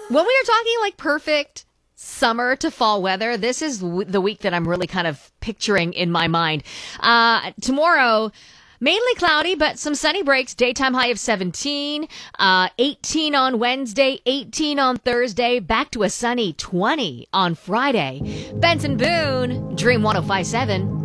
When we are talking like perfect summer to fall weather, this is the week that I'm really kind of picturing in my mind. Tomorrow, mainly cloudy, but some sunny breaks. Daytime high of 17, 18 on Wednesday, 18 on Thursday, back to a sunny 20 on Friday. Benson Boone, Dream 105.7.